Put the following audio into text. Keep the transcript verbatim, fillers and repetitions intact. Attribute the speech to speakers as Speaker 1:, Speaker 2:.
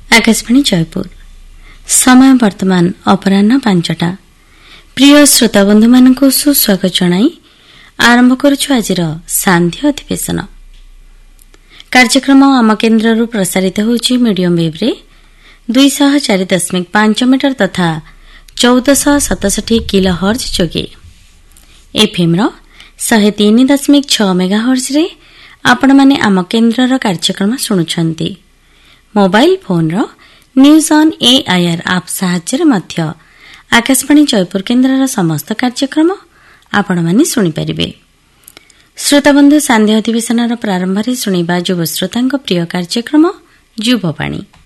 Speaker 1: आकाशवाणी जयपुर समय वर्तमान अपराह्न पांचटा। प्रिय श्रोता बंधु मानक सुस्वागत जनाई आरंभ करुछु आजिर सांध्य अधिवेशन कार्यक्रम। आम केन्द्रରୁ प्रसारित होउछि मीडियम वेव रे दुई सौ चार दशमिक पांच मीटर तथा चौदह सौ सतसठी किलो हर्ज जोगे एफएम रो शहे तीन दशमिक छह मेगा हर्ज रे आपण माने आम केन्द्रर कार्यक्रम शुणुछंती। Mobile phone row news on AIR आप सहाय्य मध्य आकाशवाणी जयपुर केन्द्रर समस्त कार्यक्रम आपण माने सुनि परिबे। श्रोताबंधु सांध्य अधिवेशनर प्रारंभ रे सुनिबा युव श्रोतांक प्रिय कार्यक्रम युववाणी।